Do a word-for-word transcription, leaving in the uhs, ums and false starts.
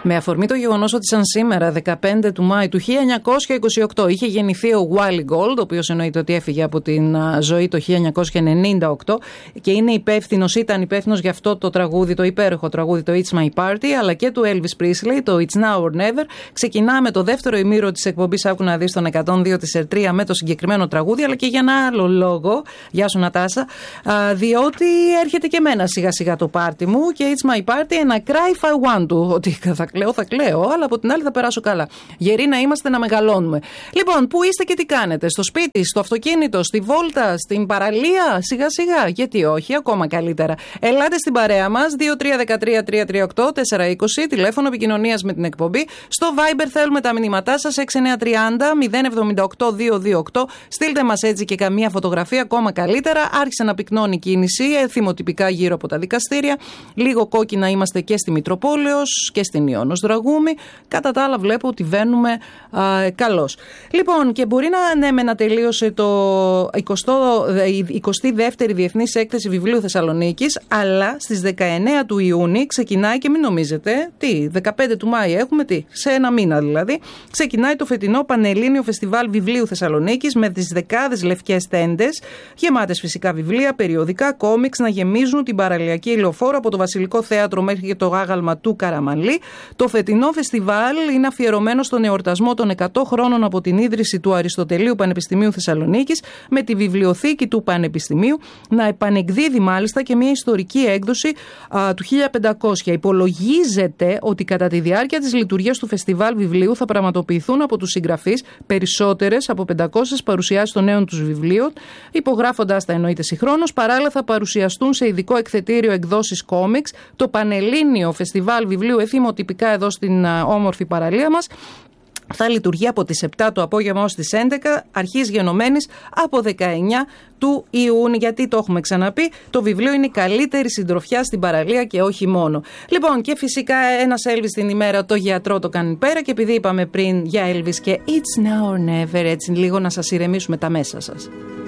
Με αφορμή το γεγονός ότι σαν σήμερα, δεκαπέντε του Μάη του χίλια εννιακόσια είκοσι οκτώ, είχε γεννηθεί ο Wally Gold, ο οποίος εννοείται ότι έφυγε από την ζωή το χίλια εννιακόσια ενενήντα οκτώ και είναι υπεύθυνος, ήταν υπεύθυνος για αυτό το τραγούδι, το υπέροχο τραγούδι, το It's My Party, αλλά και του Elvis Presley, το It's Now or Never. Ξεκινάμε το δεύτερο ημίρο της εκπομπής Άκου να δεις, τον εκατόν δύο της Ερτρία με το συγκεκριμένο τραγούδι, αλλά και για ένα άλλο λόγο. Γεια σου Νατάσα. Διότι έρχεται και εμένα σιγά σιγά το πάρτι μου και It's My Party and I cry if I want to. Ότι θα κλαίω, θα κλαίω, αλλά από την άλλη θα περάσω καλά. Γεροί να είμαστε, να μεγαλώνουμε. Λοιπόν, πού είστε και τι κάνετε? Στο σπίτι, στο αυτοκίνητο, στη βόλτα, στην παραλία, σιγά σιγά. Γιατί όχι, ακόμα καλύτερα. Ελάτε στην παρέα μας, δύο τρία ένα τρία τρία τρία οκτώ τέσσερα είκοσι, τηλέφωνο επικοινωνίας με την εκπομπή. Στο Viber θέλουμε τα μηνύματά σας, έξι εννιά τρία μηδέν μηδέν εβδομήντα οκτώ διακόσια είκοσι οκτώ. Στείλτε μας έτσι και καμία φωτογραφία, ακόμα καλύτερα. Άρχισε να πυκνώνει η κίνηση, θυμοτυπικά γύρω από τα δικαστήρια. Λίγο κόκκινα είμαστε και στη Μητροπόλεως και στην Ιόνος Δραγούμη. Κατά τα άλλα, βλέπω ότι βαίνουμε α, καλώς. Λοιπόν, και μπορεί να, ναι, με να τελείωσε το η εικοστή δεύτερη Διεθνής Έκθεση Βιβλίου Θεσσαλονίκης, αλλά στις δεκαεννέα του Ιούνιου ξεκινάει, και μην νομίζετε, τι, δεκαπέντε του Μάη έχουμε, τι, σε ένα μήνα δηλαδή, ξεκινάει το φετινό Πανελλήνιο Φεστιβάλ Βιβλίου Θεσσαλονίκης με τις δεκάδες λευκές τέντες, γεμάτες φυσικά βιβλία, περιοδικά, κόμιξ να γεμίζουν την παραλιακή ηλιοφόρο από το Βασιλικό Θέατρο μέχρι και το άγαλμα του Καραμανλή. Το φετινό φεστιβάλ είναι αφιερωμένο στον εορτασμό των εκατό χρόνων από την ίδρυση του Αριστοτελείου Πανεπιστημίου Θεσσαλονίκης, με τη βιβλιοθήκη του Πανεπιστημίου να επανεκδίδει μάλιστα και μια ιστορική έκδοση α, του χίλια πεντακόσια. Υπολογίζεται ότι κατά τη διάρκεια της λειτουργίας του φεστιβάλ βιβλίου θα πραγματοποιηθούν από τους συγγραφείς περισσότερες από πεντακόσιες παρουσιάσεις των νέων τους βιβλίων, υπογράφοντας τα εννοείται συγχρόνως. Παράλληλα θα παρουσιαστούν σε ειδικό εκθετήριο εκδόσεις κόμιξ. Το Πανελλήνιο Φεστιβάλ Βιβλίου εθιμοτυπικά εδώ στην α, όμορφη παραλία μας θα λειτουργεί από τις επτά το απόγευμα ως τις έντεκα, αρχής γενομένης από δεκαεννέα του Ιούνιου. Γιατί το έχουμε ξαναπεί, το βιβλίο είναι η καλύτερη συντροφιά στην παραλία και όχι μόνο. Λοιπόν, και φυσικά ένας Elvis την ημέρα, το γιατρό το κάνει πέρα, και επειδή είπαμε πριν για Elvis και It's Now or Never, έτσι λίγο να σας ηρεμήσουμε τα μέσα σας.